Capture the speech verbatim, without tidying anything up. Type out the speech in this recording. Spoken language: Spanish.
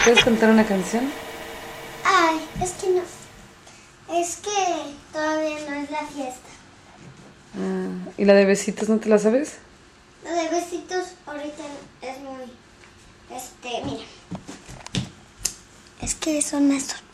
puedes cantar una canción? Ay, es que no. Es que todavía no es la fiesta. Ah, ¿y la de besitos no te la sabes? La de besitos ahorita es muy... Este, mira. Es que son más...